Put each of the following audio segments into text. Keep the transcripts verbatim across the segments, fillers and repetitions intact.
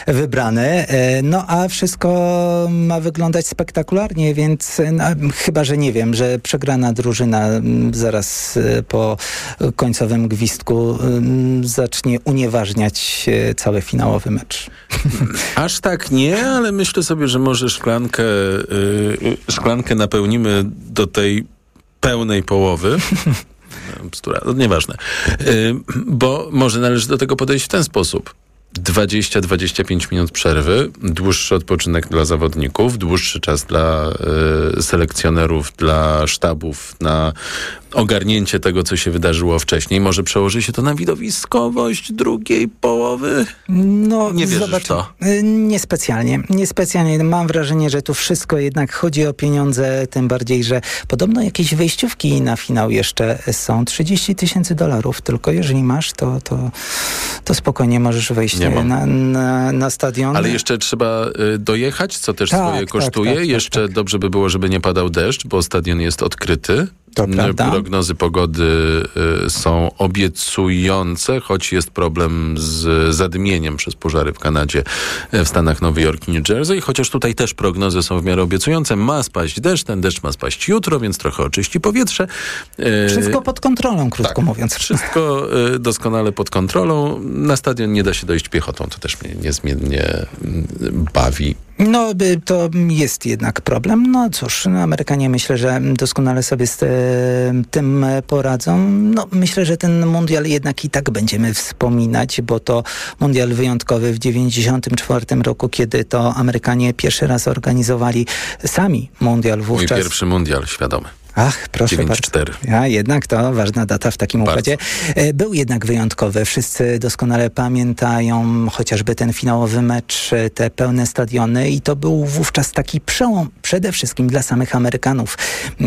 wybrany. No a wszystko ma wyglądać spektakularnie, więc no, chyba, że nie wiem, że przegrana drużyna zaraz po końcowym gwizdku zacznie unieważniać cały finałowy mecz. Aż tak nie, ale myślę sobie, że może szklankę, yy, szklankę napełnimy do tej pełnej połowy. Bzdura, no nieważne. Yy, bo może należy do tego podejść w ten sposób. dwadzieścia do dwudziestu pięciu minut przerwy, dłuższy odpoczynek dla zawodników, dłuższy czas dla y, selekcjonerów, dla sztabów na ogarnięcie tego, co się wydarzyło wcześniej. Może przełoży się to na widowiskowość drugiej połowy? No, nie wierzysz zobacz, w to? Niespecjalnie. Niespecjalnie. Mam wrażenie, że tu wszystko jednak chodzi o pieniądze, tym bardziej, że podobno jakieś wejściówki na finał jeszcze są. trzydzieści tysięcy dolarów. Tylko jeżeli masz, to, to, to spokojnie możesz wejść na, na, na stadion. Ale jeszcze trzeba y, dojechać, co też tak, swoje tak, kosztuje. tak, tak, jeszcze tak. dobrze by było, żeby nie padał deszcz, bo stadion jest odkryty. To prawda. Prognozy pogody y, są obiecujące, choć jest problem z zadmieniem przez pożary w Kanadzie, w Stanach Nowy Jork i New Jersey. Chociaż tutaj też prognozy są w miarę obiecujące. Ma spaść deszcz, ten deszcz ma spaść jutro, więc trochę oczyści powietrze. Y, wszystko pod kontrolą, krótko tak, mówiąc. Wszystko y, doskonale pod kontrolą. Na stadion nie da się dojść piechotą. To też mnie niezmiennie y, bawi. No, to jest jednak problem. No cóż, no, Amerykanie myślę, że doskonale sobie z e, tym poradzą. No, myślę, że ten mundial jednak i tak będziemy wspominać, bo to mundial wyjątkowy w dziewięćdziesiątym czwartym roku, kiedy to Amerykanie pierwszy raz organizowali sami mundial wówczas. Mój pierwszy mundial świadomy. Ach, proszę dziewięć cztery. bardzo. A jednak to ważna data w takim bardzo. układzie. Był jednak wyjątkowy. Wszyscy doskonale pamiętają chociażby ten finałowy mecz, te pełne stadiony i to był wówczas taki przełom przede wszystkim dla samych Amerykanów,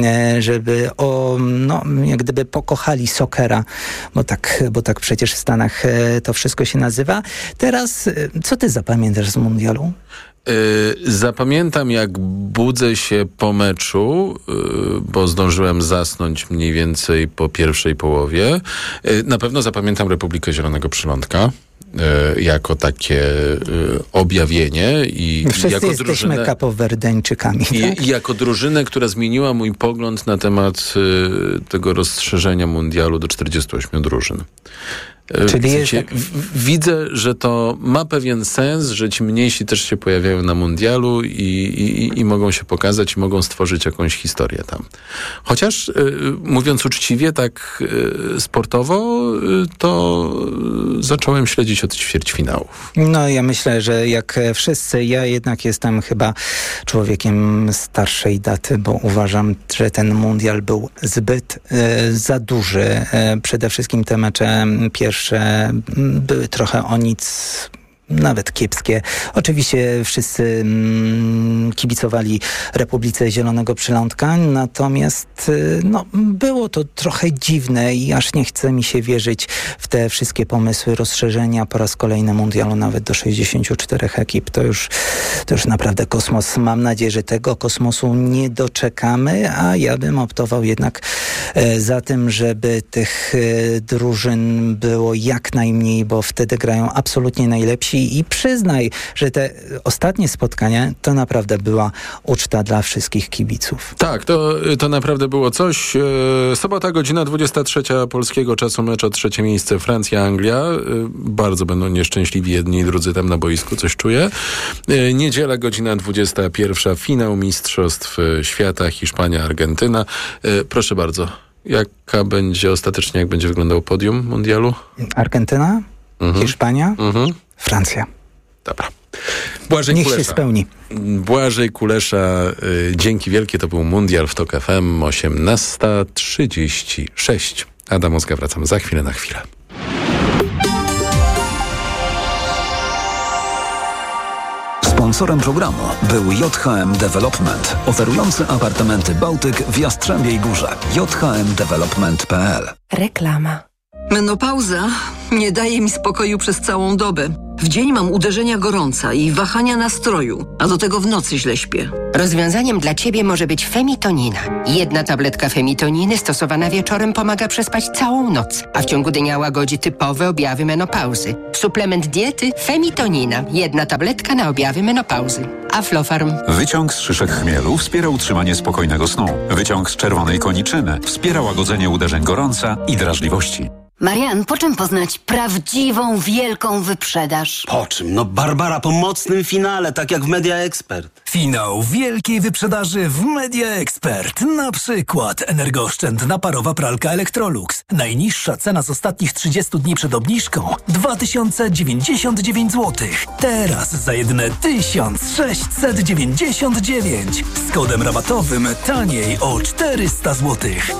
żeby o, no, jak gdyby pokochali soccera, bo tak, bo tak przecież w Stanach to wszystko się nazywa. Teraz, co ty zapamiętasz z mundialu? Yy, zapamiętam, jak budzę się po meczu, yy, bo zdążyłem zasnąć mniej więcej po pierwszej połowie. Yy, na pewno zapamiętam Republikę Zielonego Przylądka. Yy, jako takie yy, objawienie i Wszyscy jako jesteśmy drużynę, kapowerdeńczykami. i, tak? i jako drużynę, która zmieniła mój pogląd na temat yy, tego rozszerzenia mundialu do czterdziestu ośmiu drużyn. Czyli w sensie, jest tak... w, widzę, że to ma pewien sens, że ci mniejsi też się pojawiają na mundialu i, i, i mogą się pokazać i mogą stworzyć jakąś historię tam. Chociaż y, mówiąc uczciwie, tak y, sportowo, y, to y, zacząłem śledzić od ćwierćfinałów. No ja myślę, że jak wszyscy, ja jednak jestem chyba człowiekiem starszej daty, bo uważam, że ten mundial był zbyt y, za duży. Y, przede wszystkim te mecze pierwsze były trochę o nic, nawet kiepskie. Oczywiście wszyscy mm, kibicowali Republice Zielonego Przylądka, natomiast no, było to trochę dziwne i aż nie chce mi się wierzyć w te wszystkie pomysły rozszerzenia po raz kolejny mundialu nawet do sześćdziesięciu czterech ekip. To już, to już naprawdę kosmos. Mam nadzieję, że tego kosmosu nie doczekamy, a ja bym optował jednak e, za tym, żeby tych e, drużyn było jak najmniej, bo wtedy grają absolutnie najlepsi. I przyznaj, że te ostatnie spotkania to naprawdę była uczta dla wszystkich kibiców. Tak, to, to naprawdę było coś. E, sobota, godzina dwudziesta trzecia polskiego czasu, mecz o trzecie miejsce Francja-Anglia. E, bardzo będą nieszczęśliwi jedni i drudzy tam na boisku, coś czuję. E, niedziela, godzina dwudziesta pierwsza, finał Mistrzostw Świata, Hiszpania-Argentyna. E, proszę bardzo, jaka będzie ostatecznie, jak będzie wyglądało podium mundialu? Argentyna? Mhm. Hiszpania? Mhm. Francja. Dobra. Błażej Niech Kulesza. się spełni. Błażej Kulesza, y, dzięki wielkie. To był Mundial w Tok F M, osiemnasta trzydzieści sześć. Adam Ozga, wracam za chwilę na chwilę. Sponsorem programu był J H M Development, oferujący apartamenty Bałtyk w Jastrzębiej Górze. j h m development kropka p l. Reklama. Menopauza nie daje mi spokoju przez całą dobę. W dzień mam uderzenia gorąca i wahania nastroju, a do tego w nocy źle śpię. Rozwiązaniem dla Ciebie może być Femitonina. Jedna tabletka Femitoniny stosowana wieczorem pomaga przespać całą noc, a w ciągu dnia łagodzi typowe objawy menopauzy. Suplement diety Femitonina. Jedna tabletka na objawy menopauzy. Aflofarm. Wyciąg z szyszek chmielu wspiera utrzymanie spokojnego snu. Wyciąg z czerwonej koniczyny wspiera łagodzenie uderzeń gorąca i drażliwości. Marian, po czym poznać prawdziwą, wielką wyprzedaż? Po czym? No Barbara po mocnym finale, tak jak w Media Expert. Finał wielkiej wyprzedaży w Media Expert. Na przykład energooszczędna parowa pralka Electrolux. Najniższa cena z ostatnich trzydziestu dni przed obniżką dwa tysiące dziewięćdziesiąt dziewięć złotych. Teraz za jedyne tysiąc sześćset dziewięćdziesiąt dziewięć. Z kodem rabatowym taniej o czterysta złotych.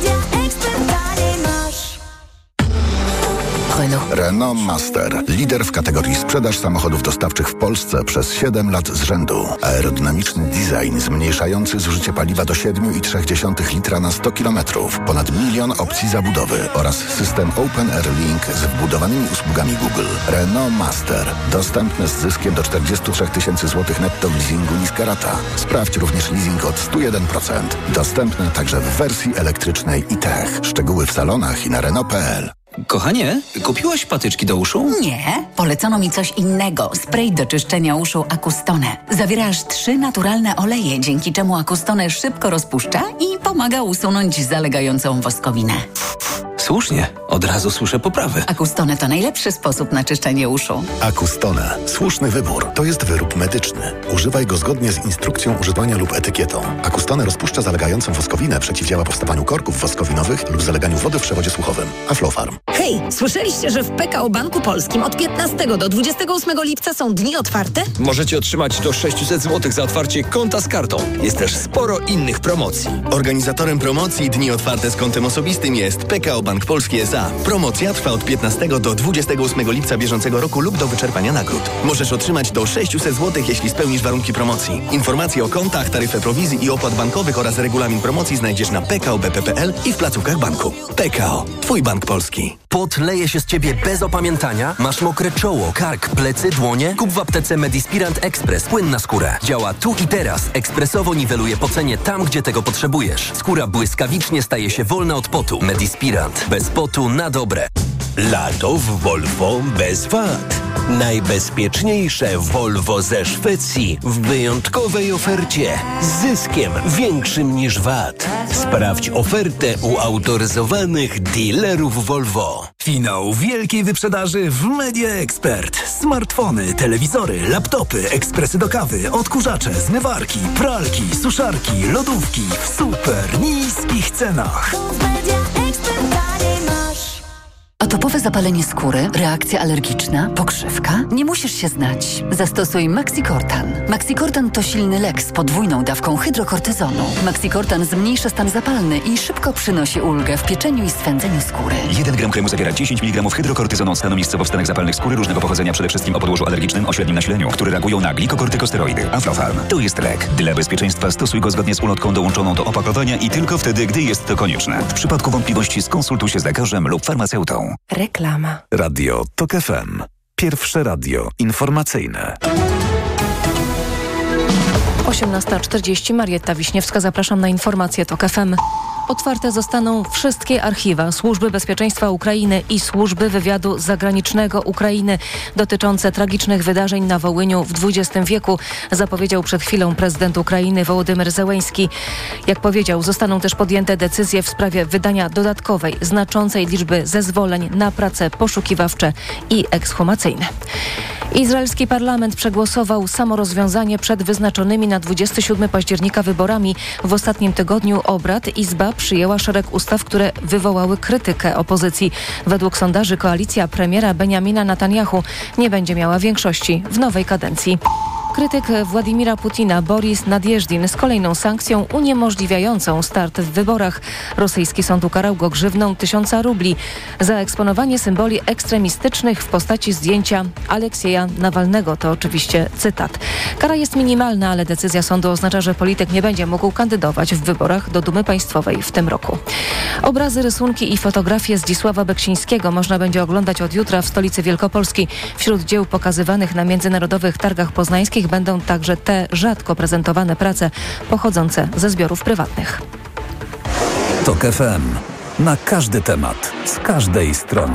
Renault Master. Lider w kategorii sprzedaż samochodów dostawczych w Polsce przez siedem lat z rzędu. Aerodynamiczny design zmniejszający zużycie paliwa do siedem i trzy dziesiąte litra na sto kilometrów. Ponad milion opcji zabudowy oraz system Open Air Link z wbudowanymi usługami Google. Renault Master. Dostępny z zyskiem do czterdzieści trzy tysięcy złotych netto w leasingu niska rata. Sprawdź również leasing od sto jeden procent. Dostępny także w wersji elektrycznej i tech. Szczegóły w salonach i na Renault kropka p l. Kochanie, kupiłaś patyczki do uszu? Nie, polecono mi coś innego. Spray do czyszczenia uszu Acustone. Zawiera aż trzy naturalne oleje, dzięki czemu Acustone szybko rozpuszcza i pomaga usunąć zalegającą woskowinę. Słusznie, od razu słyszę poprawy. Acustone to najlepszy sposób na czyszczenie uszu. Acustone. Słuszny wybór. To jest wyrób medyczny. Używaj go zgodnie z instrukcją używania lub etykietą. Acustone rozpuszcza zalegającą woskowinę, przeciwdziała powstawaniu korków woskowinowych lub zaleganiu wody w przewodzie słuchowym. Aflofarm. Hej, słyszeliście, że w P K O Banku Polskim od piętnastego do dwudziestego ósmego lipca są dni otwarte? Możecie otrzymać do sześćset złotych za otwarcie konta z kartą. Jest też sporo innych promocji. Organizatorem promocji Dni Otwarte z kontem osobistym jest P K O Bank Polski S A. Promocja trwa od piętnastego do dwudziestego ósmego lipca bieżącego roku lub do wyczerpania nagród. Możesz otrzymać do sześćset złotych, jeśli spełnisz warunki promocji. Informacje o kontach, taryfę prowizji i opłat bankowych oraz regulamin promocji znajdziesz na p k o b p kropka p l i w placówkach banku. P K O. Twój bank polski. Pot leje się z ciebie bez opamiętania? Masz mokre czoło, kark, plecy, dłonie? Kup w aptece Medispirant Express płyn na skórę. Działa tu i teraz. Ekspresowo niweluje pocenie tam, gdzie tego potrzebujesz. Skóra błyskawicznie staje się wolna od potu. Medispirant. Bez potu na dobre. Lato w Volvo bez wad. Najbezpieczniejsze Volvo ze Szwecji w wyjątkowej ofercie z zyskiem większym niż V A T. Sprawdź ofertę u autoryzowanych dealerów Volvo. Finał wielkiej wyprzedaży w Media Expert. Smartfony, telewizory, laptopy, ekspresy do kawy, odkurzacze, zmywarki, pralki, suszarki, lodówki w super niskich cenach. Atopowe zapalenie skóry, reakcja alergiczna, pokrzywka? Nie musisz się znać. Zastosuj Maxicortan. Maxicortan to silny lek z podwójną dawką hydrokortyzonu. Maxicortan zmniejsza stan zapalny i szybko przynosi ulgę w pieczeniu i swędzeniu skóry. jeden gram kremu zawiera dziesięć miligramów hydrokortyzonu od stanu miejscowo w stanach zapalnych skóry różnego pochodzenia, przede wszystkim o podłożu alergicznym o średnim nasileniu, które reagują na glikokortykosteroidy. Aflofarm. To jest lek. Dla bezpieczeństwa stosuj go zgodnie z ulotką dołączoną do opakowania i tylko wtedy, gdy jest to konieczne. W przypadku wątpliwości skonsultuj się z lekarzem lub farmaceutą. Reklama. Radio TOK F M. Pierwsze radio informacyjne. osiemnasta czterdzieści. Marietta Wiśniewska. Zapraszam na informacje TOK F M. Otwarte zostaną wszystkie archiwa Służby Bezpieczeństwa Ukrainy i Służby Wywiadu Zagranicznego Ukrainy dotyczące tragicznych wydarzeń na Wołyniu w dwudziestym wieku, zapowiedział przed chwilą prezydent Ukrainy Wołodymyr Zełenski. Jak powiedział, zostaną też podjęte decyzje w sprawie wydania dodatkowej, znaczącej liczby zezwoleń na prace poszukiwawcze i ekshumacyjne. Izraelski parlament przegłosował samo rozwiązanie przed wyznaczonymi na dwudziestego siódmego października wyborami. W ostatnim tygodniu obrad Izba przyjęła szereg ustaw, które wywołały krytykę opozycji. Według sondaży koalicja premiera Benjamina Netanjahu nie będzie miała większości w nowej kadencji. Krytyk Władimira Putina Boris Nadjeżdżin z kolejną sankcją uniemożliwiającą start w wyborach. Rosyjski sąd ukarał go grzywną tysiąca rubli za eksponowanie symboli ekstremistycznych w postaci zdjęcia Aleksieja Nawalnego. To oczywiście cytat. Kara jest minimalna, ale decyzja sądu oznacza, że polityk nie będzie mógł kandydować w wyborach do Dumy Państwowej w tym roku. Obrazy, rysunki i fotografie Zdzisława Beksińskiego można będzie oglądać od jutra w stolicy Wielkopolski. Wśród dzieł pokazywanych na międzynarodowych targach poznańskich będą także te rzadko prezentowane prace pochodzące ze zbiorów prywatnych. TOK F M. Na każdy temat, z każdej strony.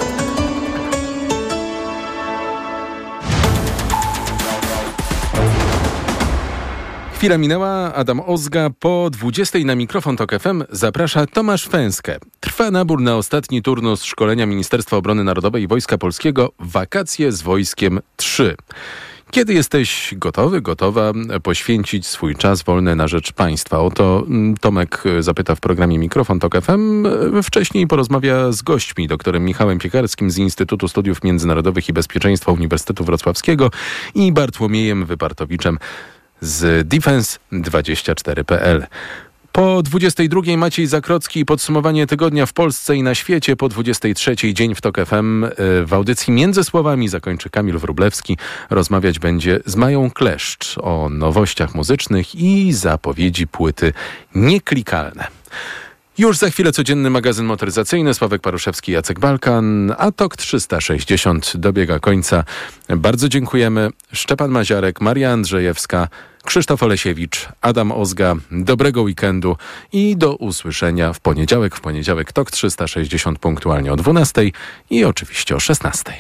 Chwila minęła, Adam Ozga. Po dwudziestej na mikrofon TOK F M zaprasza Tomasz Fęskę. Trwa nabór na ostatni turnus szkolenia Ministerstwa Obrony Narodowej i Wojska Polskiego Wakacje z Wojskiem trzy. Kiedy jesteś gotowy, gotowa poświęcić swój czas wolny na rzecz państwa? O to Tomek zapyta w programie Mikrofon TOK F M. Wcześniej porozmawia z gośćmi, doktorem Michałem Piekarskim z Instytutu Studiów Międzynarodowych i Bezpieczeństwa Uniwersytetu Wrocławskiego i Bartłomiejem Wypartowiczem z Defense dwadzieścia cztery kropka p l. Po dwudziestej drugiej Maciej Zakrocki, podsumowanie tygodnia w Polsce i na świecie. Po dwudziestej trzeciej dzień w TOK F M. W audycji Między Słowami zakończy Kamil Wróblewski. Rozmawiać będzie z Mają Kleszcz o nowościach muzycznych i zapowiedzi płyty Nieklikalne. Już za chwilę codzienny magazyn motoryzacyjny. Sławek Paruszewski, Jacek Balkan, a TOK trzysta sześćdziesiąt dobiega końca. Bardzo dziękujemy. Szczepan Maziarek, Maria Andrzejewska, Krzysztof Olesiewicz, Adam Ozga. Dobrego weekendu i do usłyszenia w poniedziałek. W poniedziałek TOK trzysta sześćdziesiąt punktualnie o dwunastej i oczywiście o szesnastej.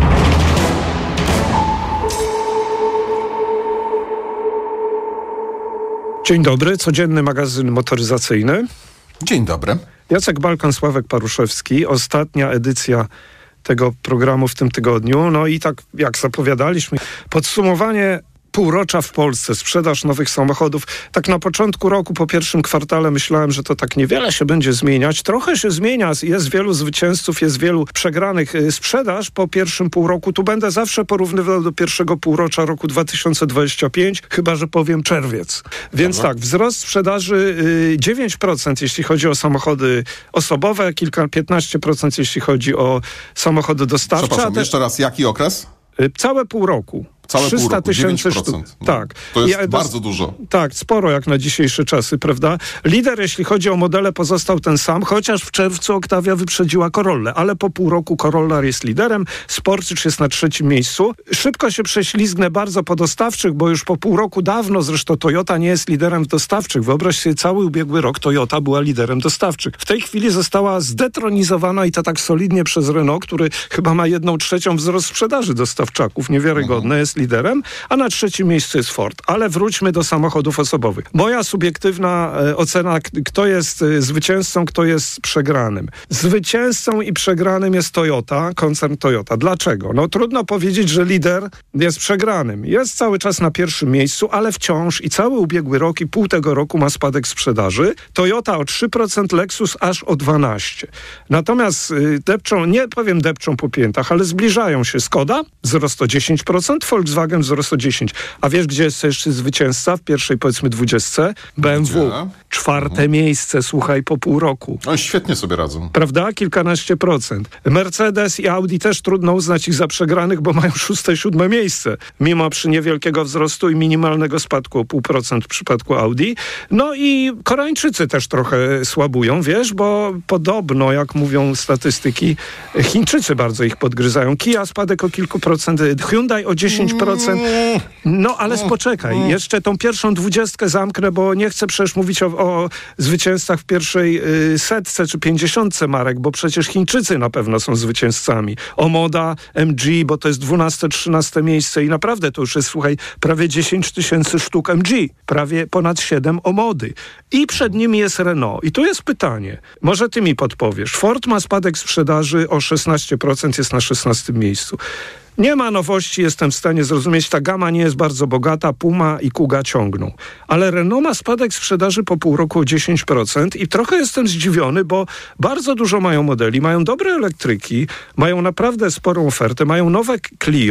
Dzień dobry, codzienny magazyn motoryzacyjny. Dzień dobry. Jacek Balkan, Sławek Paruszewski. Ostatnia edycja tego programu w tym tygodniu. No i tak jak zapowiadaliśmy, podsumowanie półrocza w Polsce, sprzedaż nowych samochodów. Tak na początku roku, po pierwszym kwartale myślałem, że to tak niewiele się będzie zmieniać. Trochę się zmienia, jest wielu zwycięzców, jest wielu przegranych. Sprzedaż po pierwszym półroku, tu będę zawsze porównywał do pierwszego półrocza roku dwa tysiące dwudziestego piątego, chyba że powiem czerwiec. Więc Dobra. tak, wzrost sprzedaży dziewięć procent, jeśli chodzi o samochody osobowe, kilka, piętnaście procent, jeśli chodzi o samochody dostawcze. Przepraszam, jeszcze raz, jaki okres? Całe pół roku. Całe trzysta tysięcy sztuk. No. Tak. To jest I, bardzo dużo. Tak, sporo jak na dzisiejsze czasy, prawda? Lider, jeśli chodzi o modele, pozostał ten sam, chociaż w czerwcu Octavia wyprzedziła Corollę, ale po pół roku Corolla jest liderem, Sportage jest na trzecim miejscu. Szybko się prześlizgnę bardzo po dostawczych, bo już po pół roku dawno zresztą Toyota nie jest liderem w dostawczych. Wyobraź sobie, cały ubiegły rok Toyota była liderem dostawczych. W tej chwili została zdetronizowana i to tak solidnie przez Renault, który chyba ma jedną trzecią wzrost sprzedaży dostawczaków. Niewiarygodne, mhm. jest liderem, a na trzecim miejscu jest Ford. Ale wróćmy do samochodów osobowych. Moja subiektywna e, ocena, k- kto jest e, zwycięzcą, kto jest przegranym. Zwycięzcą i przegranym jest Toyota, koncern Toyota. Dlaczego? No trudno powiedzieć, że lider jest przegranym. Jest cały czas na pierwszym miejscu, ale wciąż i cały ubiegły rok i pół tego roku ma spadek sprzedaży. Toyota o trzy procent, Lexus aż o dwanaście procent. Natomiast y, depczą, nie powiem depczą po piętach, ale zbliżają się Skoda, wzrost o dziesięć procent, Volkswagen wzrost o dziesięć procent. A wiesz, gdzie jest jeszcze zwycięzca w pierwszej, powiedzmy, dwudziestce? B M W. Gdzie? Czwarte mhm. miejsce, słuchaj, po pół roku. Oni świetnie sobie radzą. Prawda? Kilkanaście procent. Mercedes i Audi też trudno uznać ich za przegranych, bo mają szóste, siódme miejsce. Mimo przy niewielkiego wzrostu i minimalnego spadku o pół procent w przypadku Audi. No i Koreańczycy też trochę słabują, wiesz, bo podobno, jak mówią statystyki, Chińczycy bardzo ich podgryzają. Kia spadek o kilku procent, Hyundai o dziesięć procent. No, ale poczekaj, jeszcze tą pierwszą dwudziestkę zamknę, bo nie chcę przecież mówić o, o zwycięzcach w pierwszej y, setce czy pięćdziesiątce marek, bo przecież Chińczycy na pewno są zwycięzcami. Omoda, M G, bo to jest dwunaste, trzynaste miejsce i naprawdę to już jest, słuchaj, prawie dziesięć tysięcy sztuk M G, prawie ponad siedem Omody. I przed nimi jest Renault. I tu jest pytanie, może ty mi podpowiesz. Ford ma spadek sprzedaży o szesnaście procent, jest na szesnastym miejscu. Nie ma nowości, jestem w stanie zrozumieć, ta gama nie jest bardzo bogata, Puma i Kuga ciągną. Ale Renault ma spadek sprzedaży po pół roku o dziesięć procent i trochę jestem zdziwiony, bo bardzo dużo mają modeli, mają dobre elektryki, mają naprawdę sporą ofertę, mają nowe Clio,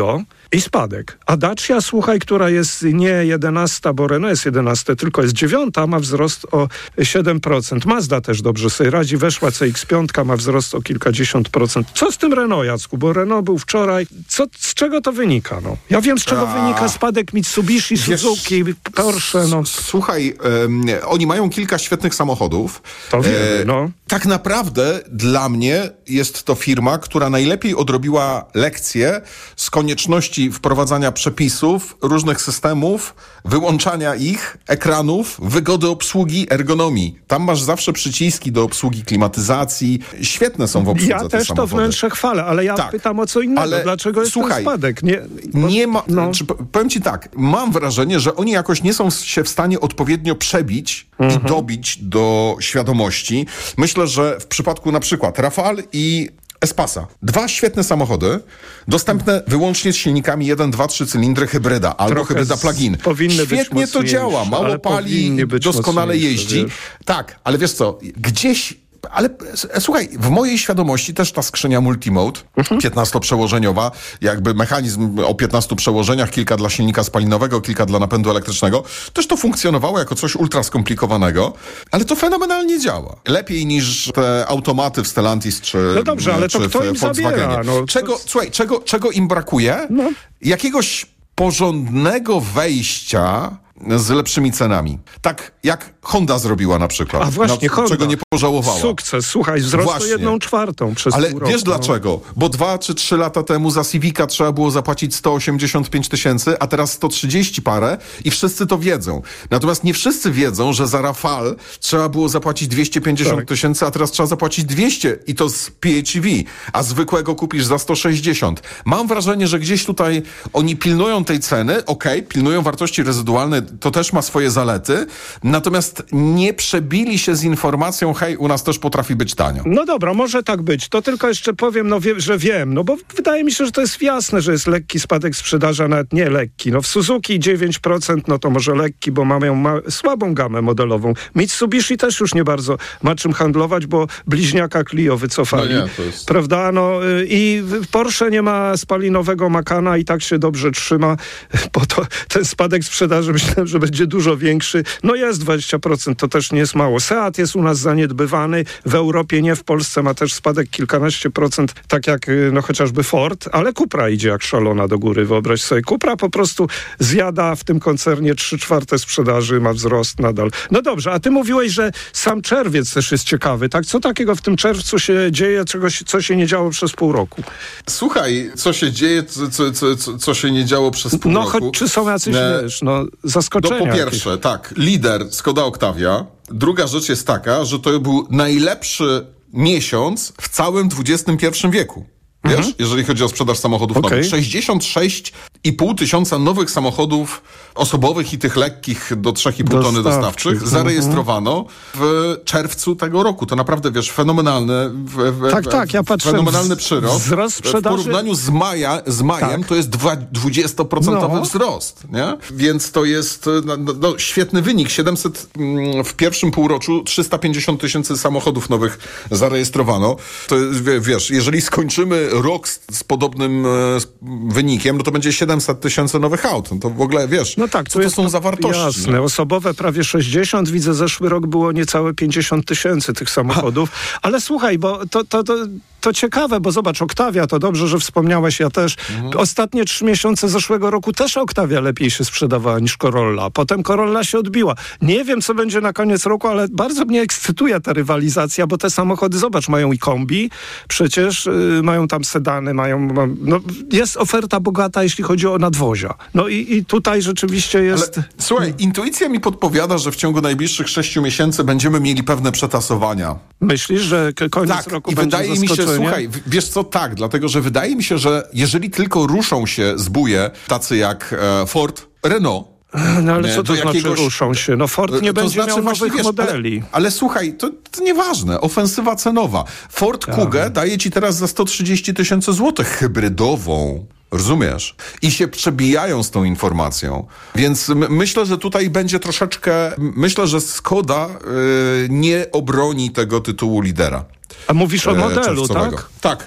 I spadek. A Dacia, słuchaj, która jest nie jedenasta, bo Renault jest jedenasta, tylko jest dziewiąta, ma wzrost o siedem procent. Mazda też dobrze sobie radzi, weszła C X pięć, ma wzrost o kilkadziesiąt procent. Co z tym Renault, Jacku? Bo Renault był wczoraj. Co, z czego to wynika? No? Ja wiem, z czego A... wynika spadek Mitsubishi, Suzuki, Wiesz, Porsche. No. Słuchaj, um, oni mają kilka świetnych samochodów. To wiemy, no. Tak naprawdę dla mnie jest to firma, która najlepiej odrobiła lekcję z konieczności wprowadzania przepisów, różnych systemów, wyłączania ich, ekranów, wygody obsługi, ergonomii. Tam masz zawsze przyciski do obsługi klimatyzacji. Świetne są w obsłudze ja te też samochody. To wnętrze chwalę, ale ja tak, pytam o co innego. Ale Dlaczego jest słuchaj, ten spadek? Nie, bo, nie ma, no. czy, powiem ci tak, mam wrażenie, że oni jakoś nie są się w stanie odpowiednio przebić mhm. i dobić do świadomości. Myślę, że w przypadku na przykład Rafale i Espasa. Dwa świetne samochody, dostępne wyłącznie z silnikami jeden, dwa, trzy cylindry, hybryda albo Trochę hybryda plug-in. Świetnie to działa, mało pali, doskonale jeździ. Wiesz. Tak, ale wiesz co, gdzieś... Ale słuchaj, w mojej świadomości też ta skrzynia multimode, mhm. piętnastoprzełożeniowa, jakby mechanizm o piętnastu przełożeniach, kilka dla silnika spalinowego, kilka dla napędu elektrycznego, też to funkcjonowało jako coś ultra skomplikowanego, ale to fenomenalnie działa. Lepiej niż te automaty w Stellantis czy No dobrze, ale to kto im zabiera? No, czego, to... Słuchaj, czego, czego im brakuje? No. Jakiegoś porządnego wejścia z lepszymi cenami. Tak jak Honda zrobiła na przykład. A właśnie, na, Honda. Czego nie pożałowała. Sukces. Słuchaj, wzrost o jedną czwartą przez Ale pół roku. wiesz dlaczego? Bo dwa czy trzy lata temu za Civica trzeba było zapłacić sto osiemdziesiąt pięć tysięcy, a teraz sto trzydzieści parę i wszyscy to wiedzą. Natomiast nie wszyscy wiedzą, że za Rafale trzeba było zapłacić dwieście pięćdziesiąt tak. tysięcy, a teraz trzeba zapłacić dwieście i to z P H E V, a zwykłego kupisz za sto sześćdziesiąt. Mam wrażenie, że gdzieś tutaj oni pilnują tej ceny, okej, okay, pilnują wartości rezydualne, to też ma swoje zalety, natomiast nie przebili się z informacją, hej, u nas też potrafi być tanio. No dobra, może tak być. To tylko jeszcze powiem, no wie, że wiem, no bo wydaje mi się, że to jest jasne, że jest lekki spadek sprzedaży, a nawet nie lekki. No w Suzuki dziewięć procent, no to może lekki, bo mają ma słabą gamę modelową. Mitsubishi też już nie bardzo ma czym handlować, bo bliźniaka Clio wycofali. No nie, to jest... Prawda? No i Porsche nie ma spalinowego Macana i tak się dobrze trzyma, bo to ten spadek sprzedaży myślałem, że będzie dużo większy. No jest dwadzieścia procent, to też nie jest mało. Seat jest u nas zaniedbywany, w Europie nie, w Polsce ma też spadek kilkanaście procent, tak jak no chociażby Ford, ale Cupra idzie jak szalona do góry, wyobraź sobie. Cupra po prostu zjada w tym koncernie trzy czwarte sprzedaży, ma wzrost nadal. No dobrze, a ty mówiłeś, że sam czerwiec też jest ciekawy, tak? Co takiego w tym czerwcu się dzieje, czegoś, co się nie działo przez pół roku? Słuchaj, co się dzieje, co, co, co, co się nie działo przez pół no, roku? No choć czy są jacyś, e... wiesz, no zaskoczenia? No po pierwsze, jakieś. Tak, lider Skoda Octavia. Druga rzecz jest taka, że to był najlepszy miesiąc w całym dwudziestym pierwszym wieku. Wiesz, mhm. jeżeli chodzi o sprzedaż samochodów okay. nowych. sześćdziesiąt sześć i pół tysiąca nowych samochodów osobowych i tych lekkich do trzy i pół tony dostawczych zarejestrowano w czerwcu tego roku. To naprawdę, wiesz, fenomenalny w, w, tak, tak, ja patrzę, fenomenalny przyrost. Wzrost sprzedaży. W porównaniu z, maja, z majem tak. to jest dwudziestoprocentowy no. wzrost. Nie? Więc to jest no, no, świetny wynik. siedemset w pierwszym półroczu trzysta pięćdziesiąt tysięcy samochodów nowych zarejestrowano. To wiesz, jeżeli skończymy rok z, z podobnym e, wynikiem, no to będzie siedemset tysięcy nowych aut. No to w ogóle, wiesz, no tak, co to, to są za wartości? Jasne. No? Osobowe prawie sześćdziesiąt, widzę, zeszły rok było niecałe pięćdziesiąt tysięcy tych samochodów. Ale słuchaj, bo to, to, to, to ciekawe, bo zobacz, Octavia, to dobrze, że wspomniałeś, ja też. Mhm. Ostatnie trzy miesiące zeszłego roku też Octavia lepiej się sprzedawała niż Corolla. Potem Corolla się odbiła. Nie wiem, co będzie na koniec roku, ale bardzo mnie ekscytuje ta rywalizacja, bo te samochody, zobacz, mają i kombi, przecież yy, mają tam sedany, mają, no, jest oferta bogata, jeśli chodzi o nadwozia. No i, i tutaj rzeczywiście jest... Ale, słuchaj, intuicja mi podpowiada, że w ciągu najbliższych sześciu miesięcy będziemy mieli pewne przetasowania. Myślisz, że koniec tak, roku i będzie wydaje mi się, słuchaj, wiesz co, tak, dlatego, że wydaje mi się, że jeżeli tylko ruszą się z buje tacy jak e, Ford, Renault, no ale nie, co to znaczy jakiegoś... ruszą się? No Ford nie to będzie znaczy, miał nowych wiesz, modeli. Ale, ale słuchaj, to, to nieważne. Ofensywa cenowa. Ford tak. Kuga daje ci teraz za sto trzydzieści tysięcy złotych hybrydową. Rozumiesz? I się przebijają z tą informacją. Więc m- myślę, że tutaj będzie troszeczkę... Myślę, że Skoda y, nie obroni tego tytułu lidera. A mówisz o modelu, tak? Tak. Tak.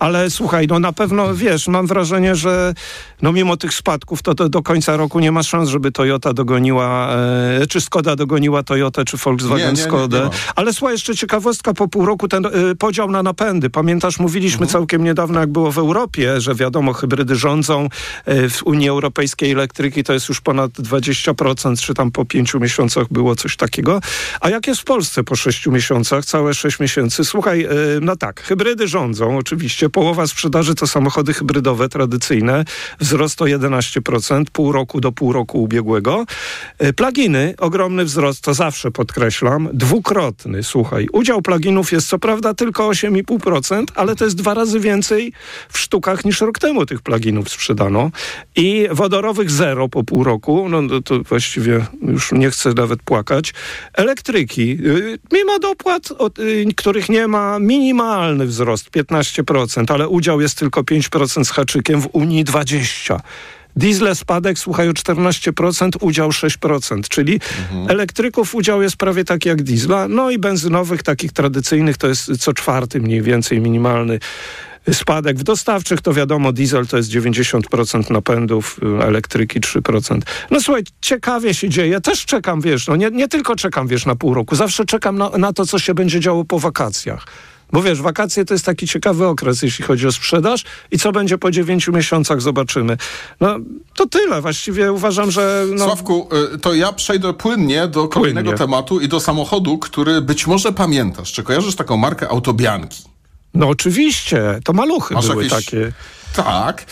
Ale słuchaj, no na pewno, wiesz, mam wrażenie, że no mimo tych spadków, to, to do końca roku nie ma szans, żeby Toyota dogoniła, e, czy Skoda dogoniła Toyotę, czy Volkswagen nie, nie, Skodę. nie, nie Ale słuchaj, jeszcze ciekawostka, po pół roku ten e, podział na napędy. Pamiętasz, mówiliśmy mhm. całkiem niedawno, jak było w Europie, że wiadomo, hybrydy rządzą. E, w Unii Europejskiej elektryki to jest już ponad dwadzieścia procent, czy tam po pięciu miesiącach było coś takiego. A jak jest w Polsce po sześciu miesiącach, całe sześć miesięcy? Słuchaj, e, no tak, hybrydy rządzą oczywiście. Połowa sprzedaży to samochody hybrydowe, tradycyjne. Wzrost o jedenaście procent, pół roku do pół roku ubiegłego. E, pluginy, ogromny wzrost, to zawsze podkreślam, dwukrotny, słuchaj. Udział pluginów jest co prawda tylko osiem i pół procent, ale to jest dwa razy więcej w sztukach niż rok temu tych pluginów sprzedano. I wodorowych zero po pół roku, no to właściwie już nie chcę nawet płakać. Elektryki, y, mimo dopłat, od, y, których nie ma, minimalny wzrost, piętnaście procent, ale udział jest tylko pięć procent z haczykiem, w Unii dwadzieścia procent. Diesle spadek, słuchaj, o czternaście procent, udział sześć procent, czyli mhm. elektryków udział jest prawie taki jak diesla, no i benzynowych, takich tradycyjnych, to jest co czwarty mniej więcej minimalny spadek. W dostawczych to wiadomo, diesel to jest dziewięćdziesiąt procent napędów, elektryki trzy procent. No słuchaj, ciekawie się dzieje. Też czekam, wiesz, no nie, nie tylko czekam, wiesz, na pół roku. Zawsze czekam na, na to, co się będzie działo po wakacjach. Bo wiesz, wakacje to jest taki ciekawy okres, jeśli chodzi o sprzedaż i co będzie po dziewięciu miesiącach, zobaczymy. No to tyle. Właściwie uważam, że... No... Sławku, to ja przejdę płynnie do kolejnego płynnie. tematu i do samochodu, który być może pamiętasz. Czy kojarzysz taką markę Autobianki? No oczywiście, to maluchy Masz były jakieś... takie. Tak.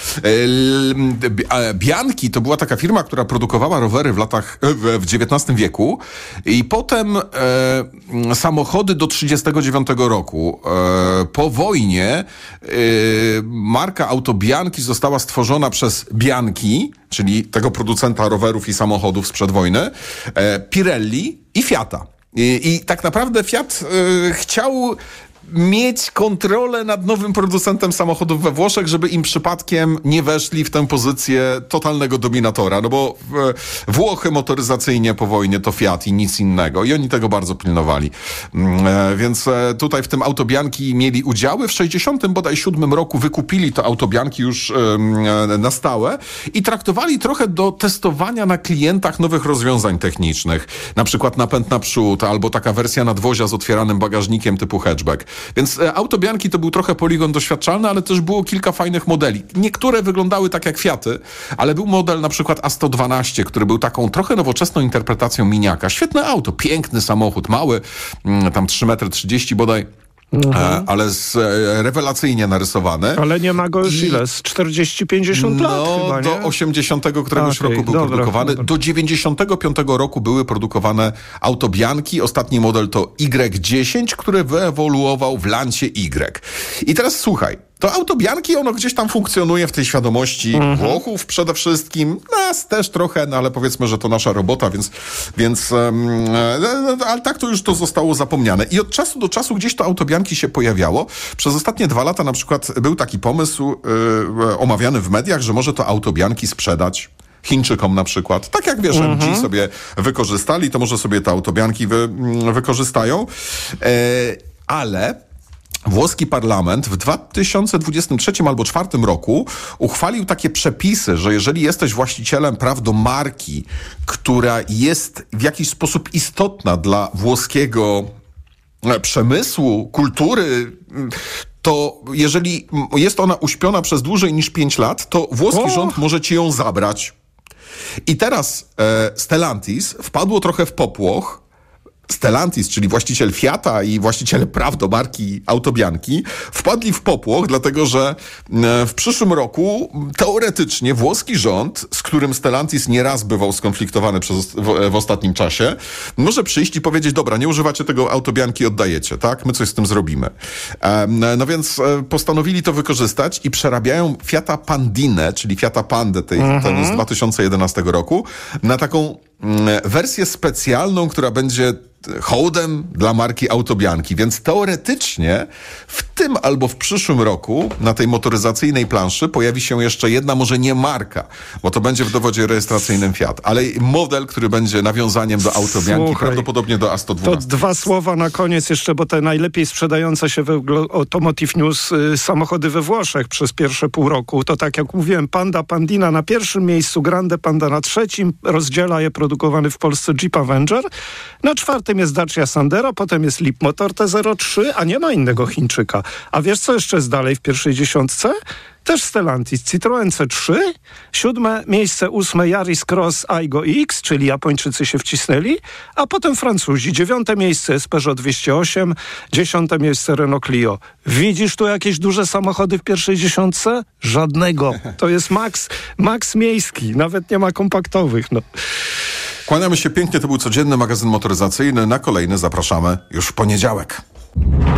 Bianchi to była taka firma, która produkowała rowery w latach, w dziewiętnastym wieku i potem e, samochody do trzydziestego dziewiątego roku. E, po wojnie e, marka Auto Bianchi została stworzona przez Bianchi, czyli tego producenta rowerów i samochodów sprzed wojny, e, Pirelli i Fiata. I, i tak naprawdę Fiat e, chciał mieć kontrolę nad nowym producentem samochodów we Włoszech, żeby im przypadkiem nie weszli w tę pozycję totalnego dominatora, no bo Włochy motoryzacyjnie po wojnie to Fiat i nic innego i oni tego bardzo pilnowali. Więc tutaj w tym Auto Bianchi mieli udziały. W sześćdziesiątym bodaj siódmym roku wykupili to Auto Bianchi już na stałe i traktowali trochę do testowania na klientach nowych rozwiązań technicznych. Na przykład napęd naprzód, albo taka wersja nadwozia z otwieranym bagażnikiem typu hatchback. Więc e, Auto Bianchi to był trochę poligon doświadczalny, ale też było kilka fajnych modeli. Niektóre wyglądały tak jak Fiaty, ale był model na przykład A sto dwanaście, który był taką trochę nowoczesną interpretacją miniaka. Świetne auto, piękny samochód, mały, mm, tam trzy metry trzydzieści bodaj. Mhm. Ale z, e, rewelacyjnie narysowany. Ale nie ma go już I... ile? Z czterdzieści pięćdziesiąt lat no, chyba, nie? do osiemdziesiątego któregoś okay, roku był dobra, produkowany. Dobra. Do dziewięćdziesiątego piątego roku były produkowane Auto Bianchi. Ostatni model to Y dziesięć, który wyewoluował w Lancie Y. I teraz słuchaj, to Auto Bianchi, ono gdzieś tam funkcjonuje w tej świadomości mhm. Włochów przede wszystkim, nas też trochę, no ale powiedzmy, że to nasza robota, więc, więc um, e, ale tak to już to zostało zapomniane. I od czasu do czasu gdzieś to Auto Bianchi się pojawiało. Przez ostatnie dwa lata na przykład był taki pomysł e, omawiany w mediach, że może to Auto Bianchi sprzedać Chińczykom na przykład. Tak jak wiesz, mhm. M G sobie wykorzystali, to może sobie te Auto Bianchi wy, wykorzystają. E, ale włoski parlament w dwa tysiące dwudziestym trzecim albo dwudziestym czwartym roku uchwalił takie przepisy, że jeżeli jesteś właścicielem praw do marki, która jest w jakiś sposób istotna dla włoskiego przemysłu, kultury, to jeżeli jest ona uśpiona przez dłużej niż pięć lat, to włoski o! rząd może ci ją zabrać. I teraz e, Stellantis wpadło trochę w popłoch. Stellantis, czyli właściciel Fiata i właściciele praw do marki Auto Bianchi, wpadli w popłoch, dlatego że w przyszłym roku teoretycznie włoski rząd, z którym Stellantis nieraz bywał skonfliktowany przez, w, w ostatnim czasie, może przyjść i powiedzieć, dobra, nie używacie tego Auto Bianchi, oddajecie, tak? My coś z tym zrobimy. No więc postanowili to wykorzystać i przerabiają Fiata Pandinę, czyli Fiata Pandę tej, mhm. ten z dwa tysiące jedenastego roku, na taką wersję specjalną, która będzie hołdem dla marki Autobianki, więc teoretycznie w tym albo w przyszłym roku na tej motoryzacyjnej planszy pojawi się jeszcze jedna, może nie marka, bo to będzie w dowodzie rejestracyjnym Fiat, ale model, który będzie nawiązaniem do Autobianki, Słuchaj, prawdopodobnie do A sto dwanaście. To dwa słowa na koniec jeszcze, bo te najlepiej sprzedające się we Automotive News y, samochody we Włoszech przez pierwsze pół roku, to tak jak mówiłem, Panda Pandina na pierwszym miejscu, Grande Panda na trzecim, rozdziela je produkowany w Polsce Jeep Avenger, na czwartym jest Dacia Sandero, potem jest Leapmotor T zero trzy, a nie ma innego Chińczyka. A wiesz, co jeszcze jest dalej w pierwszej dziesiątce? Też Stellantis, Citroen C trzy, siódme miejsce, ósme Yaris Cross Aygo X, czyli Japończycy się wcisnęli, a potem Francuzi, dziewiąte miejsce jest Peugeot dwieście osiem, dziesiąte miejsce Renault Clio. Widzisz tu jakieś duże samochody w pierwszej dziesiątce? Żadnego. To jest Max, Max miejski, nawet nie ma kompaktowych. No. Kłaniamy się pięknie, to był codzienny magazyn motoryzacyjny. Na kolejny zapraszamy już w poniedziałek.